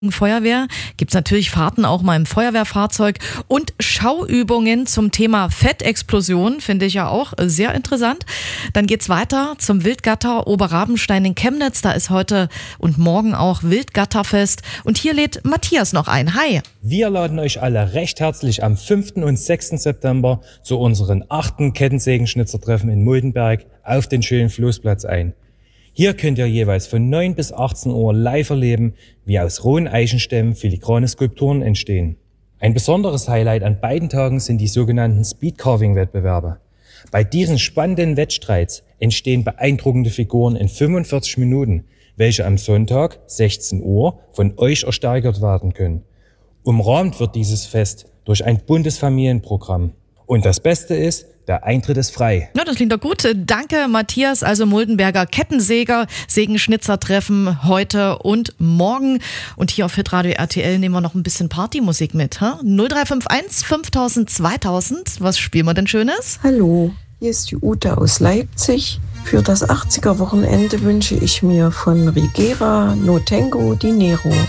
Feuerwehr gibt's natürlich Fahrten auch mal im Feuerwehrfahrzeug und Schauübungen zum Thema Fettexplosion, finde ich ja auch sehr interessant. Dann geht's weiter zum Wildgatter Oberrabenstein in Chemnitz. Da ist heute und morgen auch Wildgatterfest. Und hier lädt Matthias noch ein. Hi! Wir laden euch alle recht herzlich am 5. und 6. September zu unseren 8. Kettensägenschnitzertreffen in Muldenberg auf den schönen Floßplatz ein. Hier könnt ihr jeweils von 9 bis 18 Uhr live erleben, wie aus rohen Eichenstämmen filigrane Skulpturen entstehen. Ein besonderes Highlight an beiden Tagen sind die sogenannten Speedcarving-Wettbewerbe. Bei diesen spannenden Wettstreits entstehen beeindruckende Figuren in 45 Minuten, welche am Sonntag, 16 Uhr, von euch ersteigert werden können. Umrahmt wird dieses Fest durch ein buntes Familienprogramm. Und das Beste ist, der Eintritt ist frei. Ja, das klingt doch gut. Danke, Matthias. Also Muldenberger Kettensäger, Sägenschnitzertreffen heute und morgen. Und hier auf Hitradio RTL nehmen wir noch ein bisschen Partymusik mit. 0351 5000 2000. Was spielen wir denn Schönes? Hallo, hier ist die Ute aus Leipzig. Für das 80er-Wochenende wünsche ich mir von Rigera No Tango Dinero.